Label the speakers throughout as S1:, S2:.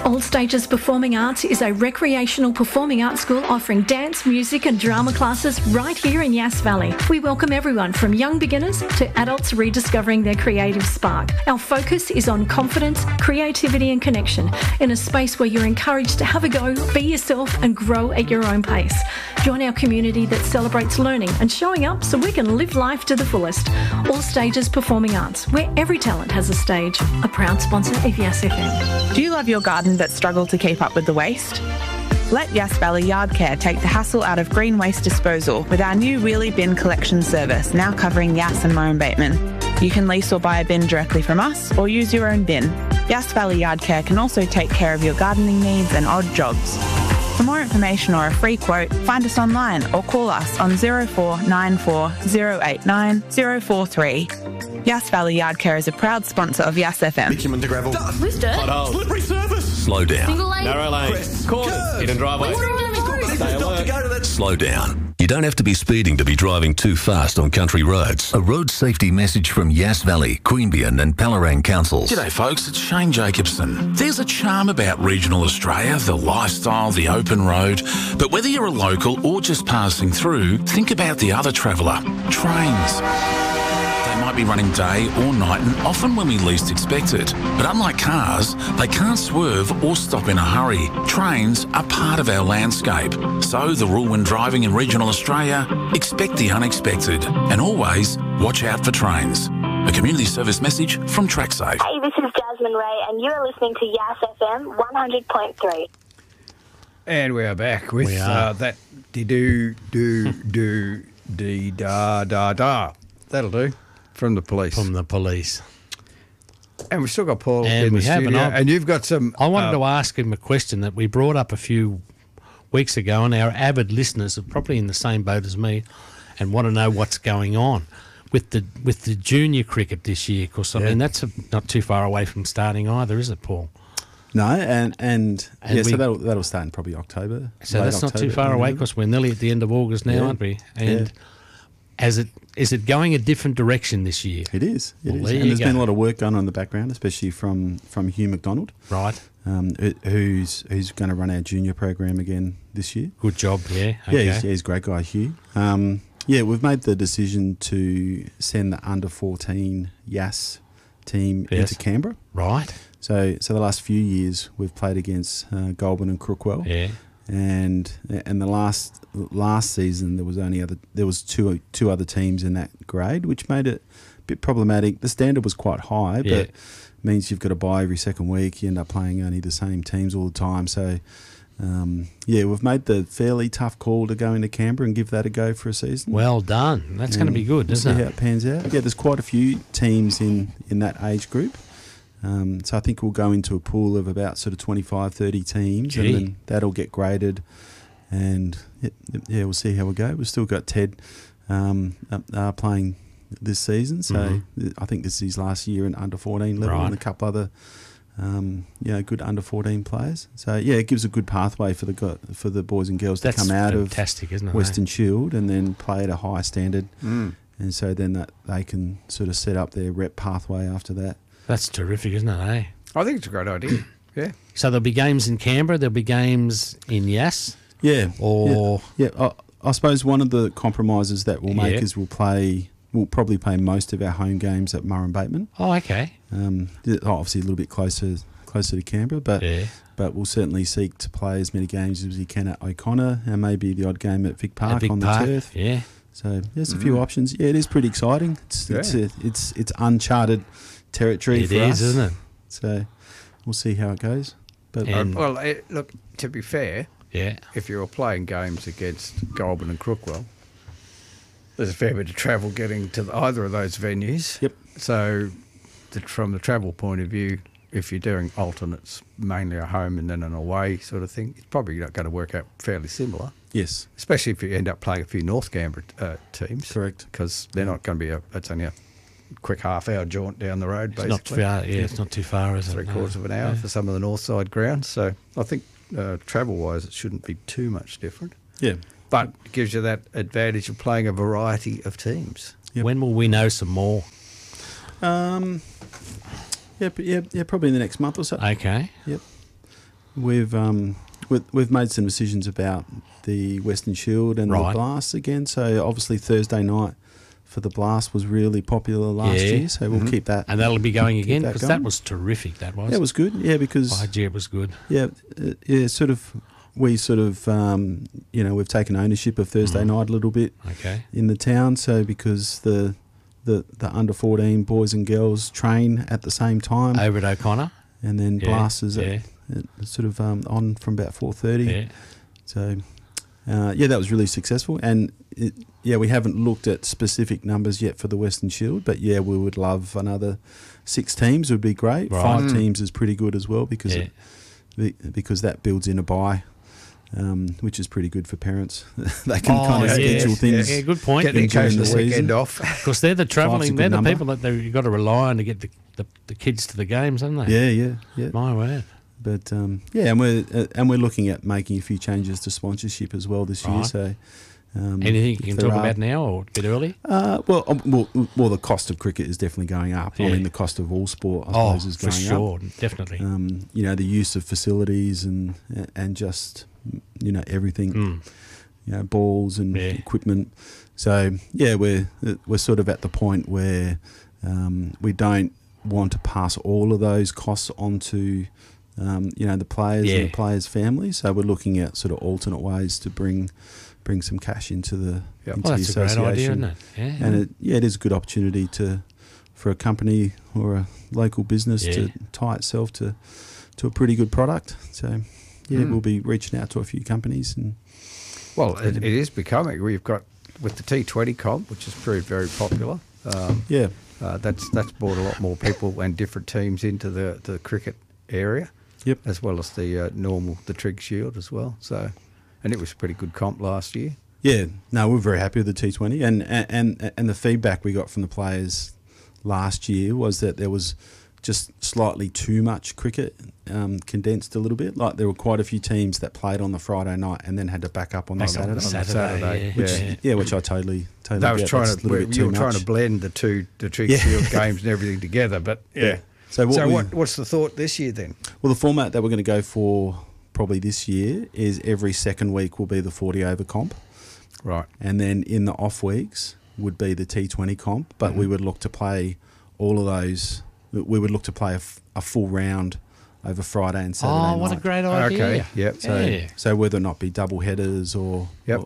S1: All Stages Performing Arts is a recreational performing arts school offering dance, music and drama classes right here in Yass Valley. We welcome everyone from young beginners to adults rediscovering their creative spark. Our focus is on confidence, creativity and connection in a space where you're encouraged to have a go, be yourself and grow at your own pace. Join our community that celebrates learning and showing up so we can live life to the fullest. All Stages Performing Arts, where every talent has a stage. A proud sponsor of Yass FM.
S2: Do you love your garden but struggle to keep up with the waste? Let Yass Valley Yard Care take the hassle out of green waste disposal with our new wheelie bin collection service, now covering Yass and Murray-Bateman. You can lease or buy a bin directly from us or use your own bin. Yass Valley Yard Care can also take care of your gardening needs and odd jobs. For more information or a free quote, find us online or call us on 0494 089 043. Yass Valley Yard Care is a proud sponsor of Yass FM.
S3: Bitumen to gravel.
S4: Lift it.
S3: Potholes. Slippery surface.
S5: Slow down.
S4: Single lane.
S3: Narrow lanes. Corners. Hidden driveway. Stay alert.
S5: Slow down. You don't have to be speeding to be driving too fast on country roads. A road safety message from Yass Valley, Queanbeyan and Palorang councils.
S6: G'day folks, it's Shane Jacobson. There's a charm about regional Australia, the lifestyle, the open road. But whether you're a local or just passing through, think about the other traveller, trains. They might be running day or night and often when we least expect it. But unlike cars, they can't swerve or stop in a hurry. Trains are part of our landscape. So the rule when driving in regional Australia, expect the unexpected and always watch out for trains. A community service message from TrackSafe.
S7: Hey, this is Jasmine Ray and you are listening to Yass FM 100.3.
S8: And we are back with that dee-da-da-da. That'll do. From the police. And we've still got Paul in the studio. And you've got some...
S9: I wanted to ask him a question that we brought up a few weeks ago, and our avid listeners are probably in the same boat as me and want to know what's going on with the junior cricket this year. Because, I mean, that's not too far away from starting either, is it, Paul?
S10: No, and so that'll start in probably October.
S9: So that's not too far away because we're nearly at the end of August now, aren't we? And is it going a different direction this year?
S10: It is. And
S9: there's
S10: been a lot of work going on in the background, especially from Hugh McDonald,
S9: right?
S10: Who's going to run our junior program again this year.
S9: Good job, yeah. Okay.
S10: Yeah, he's a great guy, Hugh. We've made the decision to send the under-14 Yass team into Canberra.
S9: Right.
S10: So the last few years we've played against Goulburn and Crookwell.
S9: Yeah.
S10: And the last season there was two other teams in that grade, which made it a bit problematic. The standard was quite high, but it means you've got to buy every second week. You end up playing only the same teams all the time. So we've made the fairly tough call to go into Canberra and give that a go for a season.
S9: Well done. That's going to be good, isn't it?
S10: See how it pans out. Yeah, there's quite a few teams in that age group. So I think we'll go into a pool of about sort of 25, 30 teams, and then that'll get graded, and we'll see how we go. We've still got Ted playing this season, so I think this is his last year in under-14 level, and a couple other good under-14 players. So it gives a good pathway for the boys and girls to come out of Western Shield and then play at a high standard, and so then that they can sort of set up their rep pathway after that.
S9: That's terrific, isn't it, eh?
S8: I think it's a great idea, yeah.
S9: So there'll be games in Canberra, there'll be games in Yass?
S10: Yeah.
S9: Or...
S10: Yeah, I suppose one of the compromises that we'll make is we'll probably play most of our home games at Murray-Bateman.
S9: Oh, okay.
S10: Obviously a little bit closer to Canberra, but we'll certainly seek to play as many games as we can at O'Connor and maybe the odd game at Vic Park on the turf.
S9: Yeah.
S10: So there's a few options. Yeah, it is pretty exciting. It's uncharted territory for us.
S9: It is, isn't it?
S10: So we'll see how it goes. But
S8: look, to be fair, if you're playing games against Goulburn and Crookwell, there's a fair bit of travel getting to either of those venues.
S10: Yep.
S8: So from the travel point of view, if you're doing alternates, mainly a home and then an away sort of thing, it's probably not going to work out fairly similar.
S10: Yes.
S8: Especially if you end up playing a few North Canberra teams.
S10: Correct.
S8: Because they're not going to be it's only a quick half-hour jaunt down the road, basically.
S9: It's not far, it's not too far, is it?
S8: Three-quarters of an hour for some of the north side grounds. So I think travel-wise it shouldn't be too much different.
S10: Yeah.
S8: But it gives you that advantage of playing a variety of teams.
S9: Yep. When will we know some more?
S10: Probably in the next month or so.
S9: Okay.
S10: Yep. we've made some decisions about the Western Shield and the Blast again. So obviously Thursday night for the Blast was really popular last year. So we'll keep that,
S9: and that'll be going again because that was terrific. That was.
S10: Yeah, it was good. Yeah, because
S9: it was good.
S10: Yeah, we've taken ownership of Thursday night a little bit.
S9: Okay.
S10: In the town, so because the under 14 boys and girls train at the same time
S9: over at O'Connor,
S10: and then Blast is at sort of on from about 4:30.
S9: Yeah.
S10: So that was really successful, and we haven't looked at specific numbers yet for the Western Shield, but we would love another 6 teams would be great.
S9: Right.
S10: 5 teams is pretty good as well because that builds in a bye. Which is pretty good for parents. They can kind of schedule things.
S9: Yeah, good point.
S8: Get the occasional weekend off.
S9: Because they're the travelling, they're the people that you've got to rely on to get the kids to the games, haven't they?
S10: Yeah.
S9: My word.
S10: But and we're looking at making a few changes to sponsorship as well this year. So
S9: anything you can talk about now, or a bit early?
S10: Well, the cost of cricket is definitely going up.
S9: Yeah.
S10: I mean, the cost of all sport, I suppose, is going
S9: up. For sure, definitely.
S10: The use of facilities and just everything, balls and equipment. So we're sort of at the point where we don't want to pass all of those costs onto the players and the players' families. So we're looking at sort of alternate ways to bring some cash into the
S9: that's
S10: the association.
S9: A great idea, isn't it? Yeah.
S10: And it is a good opportunity for a company or a local business to tie itself to a pretty good product. So we'll be reaching out to a few companies. And
S8: it is becoming. We've got with the T20 comp, which has proved very popular. That's brought a lot more people and different teams into the cricket area.
S10: Yep. As
S8: well as the Trig Shield as well. So, and it was a pretty good comp last year.
S10: Yeah, no, we're very happy with the T20, and the feedback we got from the players last year was that there was just slightly too much cricket condensed a little bit. Like there were quite a few teams that played on the Friday night and then had to back up on the Saturday. Which I totally
S8: they was trying to blend the Trig Shield games and everything together, but So what's the thought this year then?
S10: Well, the format that we're going to go for probably this year is every second week will be the 40 over comp.
S8: Right.
S10: And then in the off weeks would be the T20 comp, but we would look to play all of those. We would look to play a full round over Friday and Saturday night.
S9: Oh, what a great idea.
S8: Okay, yep.
S10: So whether or not be double headers or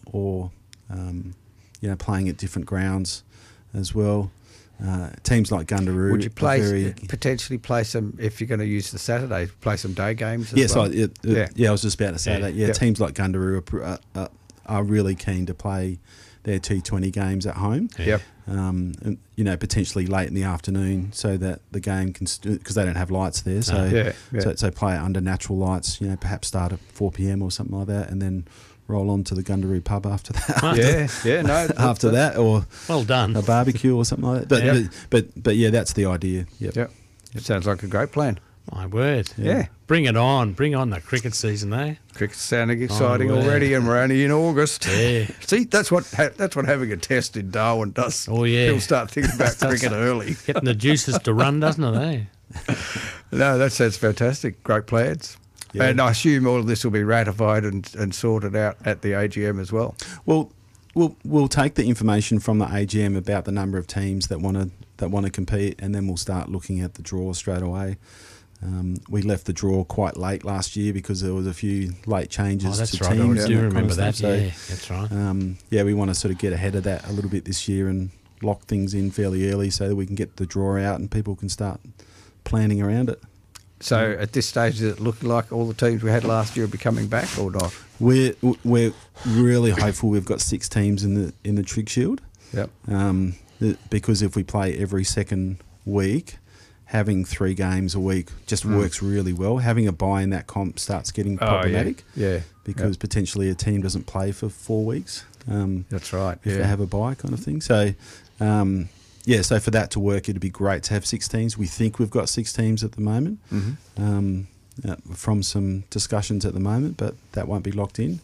S10: playing at different grounds as well. Teams like Gundaroo.
S8: Would you potentially play some, if you're going to use the Saturday, play some day games as well?
S10: I was just about to say that. Yeah, teams like Gundaroo are really keen to play their T20 games at home.
S8: Yep.
S10: And, potentially late in the afternoon so that the game can, because they don't have lights there. So, so play it under natural lights, perhaps start at 4 p.m. or something like that, and then roll on to the Gundaroo pub after that. After that, or
S9: well done,
S10: a barbecue or something like that. But that's the idea.
S8: Yep. It sounds like a great plan.
S9: My word.
S8: Yeah.
S9: Bring it on. Bring on the cricket season, eh?
S8: Cricket's sounding exciting already, and we're only in August.
S9: Yeah.
S8: See, that's what having a test in Darwin does.
S9: Oh, yeah.
S8: People start thinking about cricket early.
S9: Getting the juices to run, doesn't it, eh?
S8: No, that sounds fantastic. Great plans. Yeah. And I assume all of this will be ratified and sorted out at the AGM as well.
S10: Well, we'll take the information from the AGM about the number of teams that want to compete, and then we'll start looking at the draw straight away. We left the draw quite late last year because there was a few late changes to teams.
S9: I do remember that. So, that's right.
S10: We want to sort of get ahead of that a little bit this year and lock things in fairly early so that we can get the draw out and people can start planning around it.
S8: So at this stage, is it looking like all the teams we had last year will be coming back or not?
S10: We're really hopeful. We've got 6 teams in the Trig Shield.
S8: Yep.
S10: Because if we play every second week, having 3 games a week just works really well. Having a bye in that comp starts getting problematic. Because potentially a team doesn't play for 4 weeks.
S8: That's right.
S10: If they have a bye kind of thing. So, so for that to work, it'd be great to have 6 teams. We think we've got 6 teams at the moment from some discussions at the moment, but that won't be locked in.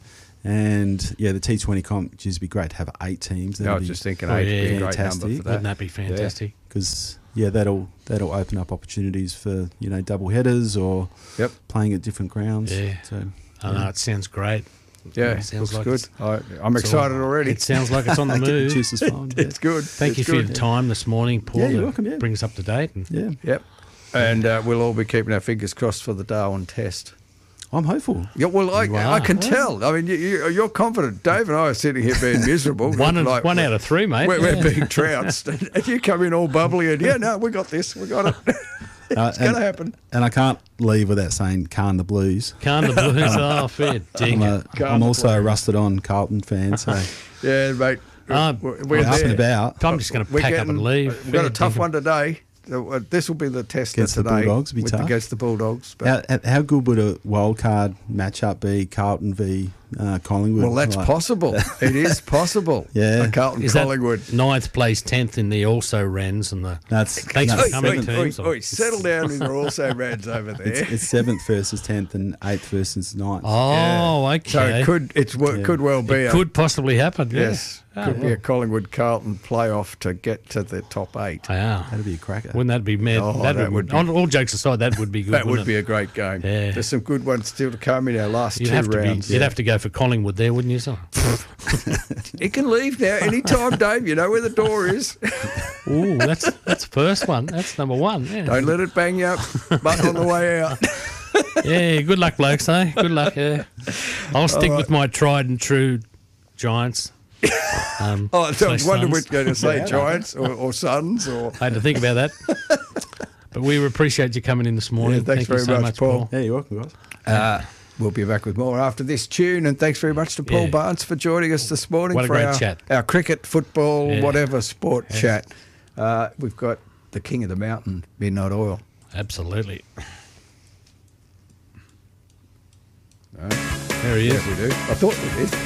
S10: And yeah, the T20 comp used to be great to have 8 teams.
S8: I was just thinking 8 would be a great number for that.
S9: Wouldn't that be fantastic?
S10: Because that'll open up opportunities for double headers or playing at different grounds.
S9: Yeah,
S10: so
S9: I know it sounds great.
S8: Yeah, it sounds like good. I'm excited already.
S9: It sounds like it's on the move.
S10: Juice is fine.
S8: It's good.
S9: Thank you for your time this morning, Paul.
S10: Yeah, you're welcome. Yeah.
S9: Bring us up to date.
S8: Yep. And we'll all be keeping our fingers crossed for the Darwin Test.
S10: I'm hopeful.
S8: Yeah, well, I can tell. I mean, you're confident. Dave and I are sitting here being miserable.
S9: one out of 3, mate.
S8: We're being trounced. And you come in all bubbly and, we got this. We got it. It's going to happen.
S10: And I can't leave without saying Carn the Blues.
S9: Carn the Blues. Oh, fair dinkum.
S10: I'm also a rusted-on Carlton fan, so...
S8: Yeah, mate. We're
S10: up and about.
S9: I'm just going to pack up and leave.
S8: We've got a tough one today. This will be the test
S10: against
S8: today.
S10: The Bulldogs will be tough.
S8: Against the Bulldogs.
S10: How good would a wildcard matchup be, Carlton v Collingwood?
S8: Well, that's possible. It is possible.
S10: Yeah.
S8: Collingwood.
S9: 9th place, 10th in the also-rans and the... Thanks for coming, teams.
S8: Settle down in the also-rans over there.
S10: It's 7th versus 10th and 8th versus 9th.
S9: Oh, okay.
S8: So it could well be.
S9: It could possibly happen,
S8: yes. Could be a Collingwood-Carlton playoff to get to the top 8.
S9: Yeah.
S10: That'd be a cracker.
S9: Wouldn't that be mad?
S8: That would be,
S9: all jokes aside, that would be good.
S8: That would be a great game.
S9: Yeah.
S8: There's some good ones still to come in our last 2 rounds.
S9: You'd have to go for Collingwood there, wouldn't you, sir?
S8: You can leave now anytime, Dave. You know where the door is.
S9: Ooh, that's first one. That's number 1. Yeah.
S8: Don't let it bang you up, but on the way out.
S9: Yeah, good luck, blokes, eh? Good luck, yeah. I'll stick with my tried and true Giants.
S8: So I wonder which you're going to say, Giants or Suns. Or
S9: I had to think about that. But we appreciate you coming in this morning.
S8: Yeah, thanks
S9: Thank you
S8: very
S9: so
S8: much, Paul.
S10: Yeah, you're welcome, guys.
S8: We'll be back with more after this tune. And thanks very much to Paul Barnes for joining us this morning
S9: what a
S8: for
S9: great chat.
S8: Our cricket, football, whatever sport chat. We've got the King of the Mountain, Midnight Oil.
S9: Absolutely. There he is.
S8: Yeah, we do. I thought we did.